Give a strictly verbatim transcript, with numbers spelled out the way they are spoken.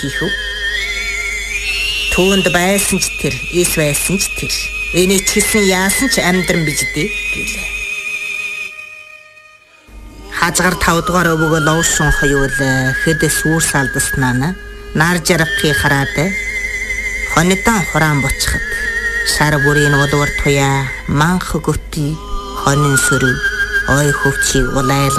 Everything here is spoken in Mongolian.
хийхв. Түүнд байсан ч тэр, эс байсан ч тэр. Энийг ч хэлсэн яасан ч амьдран биждээ гэлээ. Хазгаар тавдугаар өвгөө ловшон хоёул хэдэс үүрс алдаснаа нар жаргахыг хараад хонитан хураан бочход шар бүрийн удвар туяа манх гөти хонин сүрв ой хөвчийг улайл